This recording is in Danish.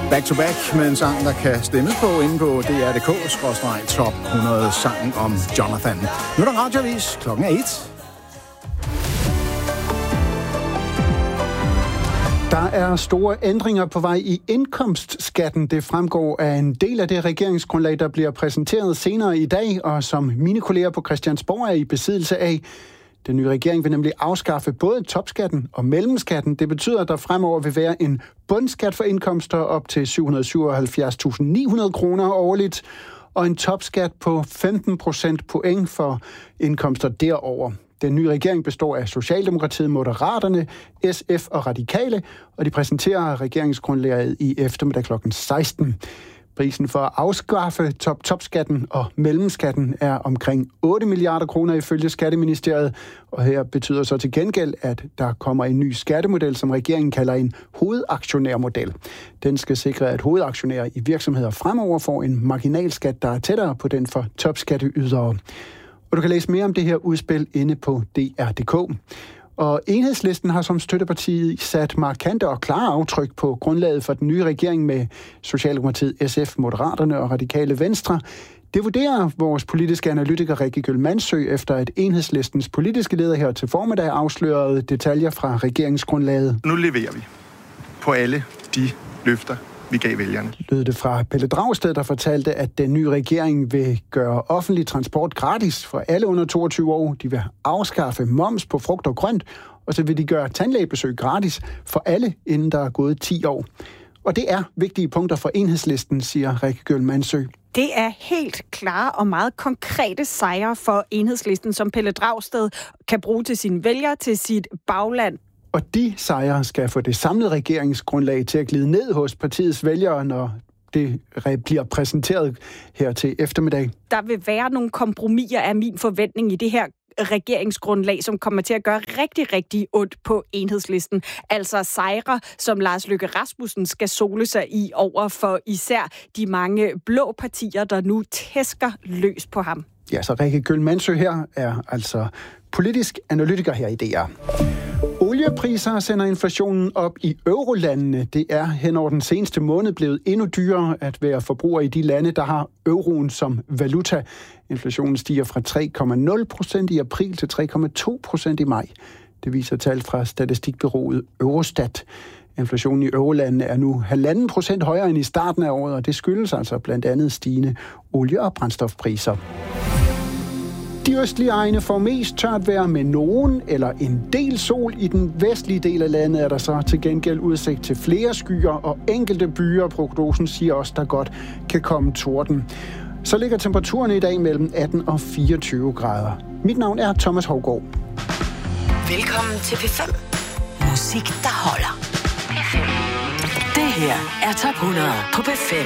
Back to back med en sang, der kan stemmes på inde på dr.dk/top 100 sangen om Jonathan. Nu er der radioavis. Klokken er 1. Der er store ændringer på vej i indkomstskatten. Det fremgår af en del af det regeringsgrundlag, der bliver præsenteret senere i dag, og som mine kolleger på Christiansborg er i besiddelse af. Den nye regering vil nemlig afskaffe både topskatten og mellemskatten. Det betyder, at der fremover vil være en bundskat for indkomster op til 777.900 kroner årligt, og en topskat på 15% point for indkomster derover. Den nye regering består af Socialdemokratiet, Moderaterne, SF og Radikale, og de præsenterer regeringsgrundlaget i eftermiddag kl. 16. Prisen for at afskaffe topskatten og mellemskatten er omkring 8 milliarder kroner ifølge Skatteministeriet, og her betyder så til gengæld, at der kommer en ny skattemodel, som regeringen kalder en hovedaktionærmodel. Den skal sikre, at hovedaktionærer i virksomheder fremover får en marginalskat, der er tættere på den for topskatteydere. Og du kan læse mere om det her udspil inde på dr.dk. Og Enhedslisten har som støtteparti sat markante og klare aftryk på grundlaget for den nye regering med Socialdemokratiet, SF, Moderaterne og Radikale Venstre. Det vurderer vores politiske analytiker Rikke Gøll Mandsø, efter at Enhedslistens politiske leder her til formiddag afslørede detaljer fra regeringsgrundlaget. Nu leverer vi på alle de løfter, vi gav vælgerne. Lød det fra Pelle Dragsted, der fortalte, at den nye regering vil gøre offentlig transport gratis for alle under 22 år. De vil afskaffe moms på frugt og grønt, og så vil de gøre tandlægebesøg gratis for alle, inden der er gået 10 år. Og det er vigtige punkter for Enhedslisten, siger Rikke Gøll Mandsø. Det er helt klare og meget konkrete sejre for Enhedslisten, som Pelle Dragsted kan bruge til sine vælgere, til sit bagland. Og de sejre skal få det samlede regeringsgrundlag til at glide ned hos partiets vælgere, når det bliver præsenteret her til eftermiddag. Der vil være nogle kompromiser af min forventning i det her regeringsgrundlag, som kommer til at gøre rigtig, rigtig ondt på Enhedslisten. Altså sejre, som Lars Løkke Rasmussen skal sole sig i over for især de mange blå partier, der nu tæsker løs på ham. Ja, så Rikke Gøll Mandsø her er altså politisk analytiker her i DR. Oliepriser sender inflationen op i eurolandene. Det er hen over den seneste måned blevet endnu dyrere at være forbruger i de lande, der har euroen som valuta. Inflationen stiger fra 3,0% i april til 3,2% i maj. Det viser tal fra statistikbureauet Eurostat. Inflationen i eurolandene er nu 1,5% højere end i starten af året, og det skyldes altså blandt andet stigende olie- og brændstofpriser. De østlige egne får mest tørt vejr med nogen eller en del sol. I den vestlige del af landet er der så til gengæld udsigt til flere skyer og enkelte byer. Prognosen siger også, der godt kan komme torden. Så ligger temperaturen i dag mellem 18 og 24 grader. Mit navn er Thomas Hougaard. Velkommen til P5. Musik, der holder. P5. Det her er Top 100 på P5.